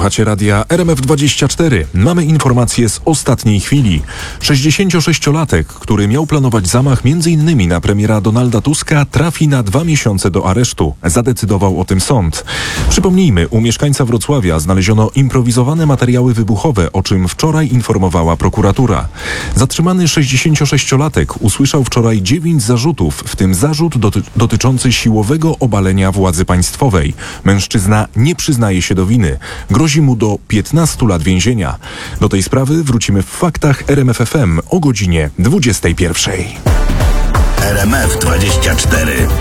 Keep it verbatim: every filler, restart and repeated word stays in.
Słuchacie radia R M F dwadzieścia cztery. Mamy informacje z ostatniej chwili. sześćdziesięciosześciolatek, który miał planować zamach między innymi na premiera Donalda Tuska, trafi na dwa miesiące do aresztu. Zadecydował o tym sąd. Przypomnijmy, u mieszkańca Wrocławia znaleziono improwizowane materiały wybuchowe, o czym wczoraj informowała prokuratura. Zatrzymany sześćdziesięciosześciolatek usłyszał wczoraj dziewięć zarzutów, w tym zarzut doty- dotyczący siłowego obalenia władzy państwowej. Mężczyzna nie przyznaje się do winy. Grozi mu do piętnastu lat więzienia. Do tej sprawy wrócimy w faktach R M F F M o godzinie dwudziestej pierwszej. R M F dwadzieścia cztery.